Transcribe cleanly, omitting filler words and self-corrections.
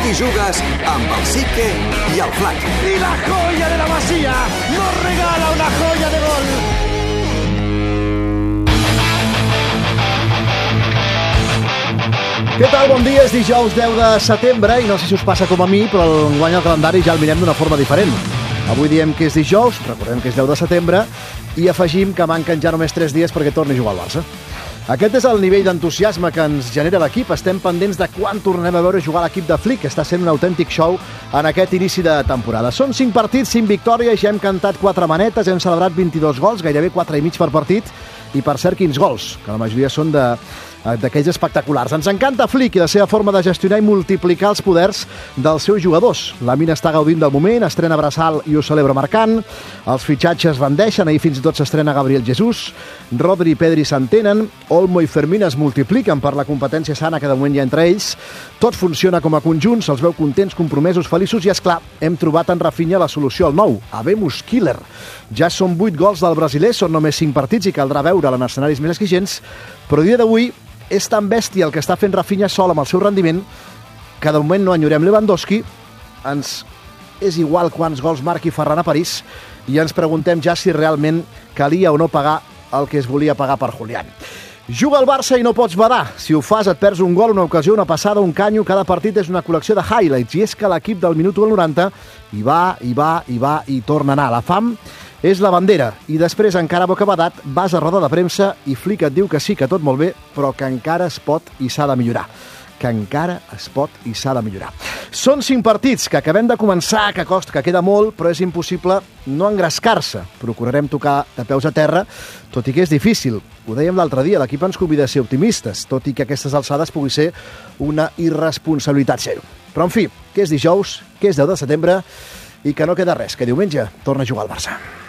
Aquí jugues amb el Sique i el Flac. Y la joya de la Masía nos regala una joya de gol. Què tal? Bon dia, és dijous 10 de setembre i no sé si us passa com a mi, però enguany el calendari ja el mirem d'una forma diferent. Avui diem que és dijous, recordem que és 10 de setembre, i afegim que manquen ja només 3 dies perquè torni a jugar al Barça. Aquest és el nivell d'entusiasme que ens genera l'equip. Estem pendents de quan tornem a veure jugar l'equip de Flick, que està sent un autèntic show en aquest inici de temporada. Són 5 partits, 5 victòries, ja hem cantat 4 manetes, hem celebrat 22 gols, gairebé 4 i mig per partit, i per cert, quins gols, que la majoria són d'aquells espectaculars. Ens encanta Flick i la seva forma de gestionar i multiplicar els poders dels seus jugadors. La Mina està gaudint del moment, estrena Braçal i ho celebra marcant, els fitxatges rendeixen, ahir fins i tot s'estrena Gabriel Jesús, Rodri i Pedri s'entenen, Olmo i Fermín es multipliquen per la competència sana que de moment hi ha entre ells, tot funciona com a conjunt, se'ls veu contents, compromesos, feliços i, esclar, hem trobat en Rafinha la solució al nou, Habemus Killer. Ja són 8 gols del brasiler, són només 5 partits i caldrà veure'l en escenaris més exigents, però el dia d'avui és tan bèstia el que està fent Rafinha sol amb el seu rendiment que de moment no enyorem Lewandowski, ens és igual quants gols marqui Ferran a París i ens preguntem ja si realment calia o no pagar el que es volia pagar per Julián. Juga al Barça i no pots badar. Si ho fas et perds un gol, una ocasió, una passada, un canyo. Cada partit és una col·lecció de highlights i és que l'equip del minut 1 al 90 i torna a anar. La fam és la bandera i després encara bocabadat vas a roda de premsa i Flick et diu que sí, que tot molt bé, però que encara es pot i s'ha de millorar. Són 5 partits que acabem de començar, que costa, que queda molt, però és impossible no engrescar-se. Procurarem tocar de peus a terra, tot i que és difícil. Ho dèiem l'altre dia, l'equip ens convida a ser optimistes, tot i que aquestes alçades pugui ser una irresponsabilitat ser-ho. Però, en fi, que és dijous, que és 10 de setembre i que no queda res, que diumenge torna a jugar al Barça.